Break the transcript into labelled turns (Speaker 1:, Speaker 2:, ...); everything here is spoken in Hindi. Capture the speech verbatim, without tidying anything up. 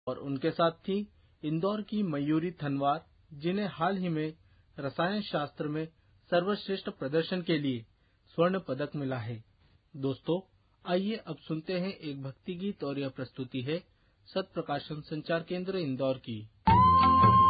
Speaker 1: और उनके साथ थी इंदौर की मयूरी थनवार, जिन्हें हाल ही में रसायन शास्त्र में सर्वश्रेष्ठ प्रदर्शन के लिए स्वर्ण पदक मिला है। दोस्तों, आइए अब सुनते हैं एक भक्ति गीत और यह प्रस्तुति है सत प्रकाशन संचार केंद्र इंदौर की।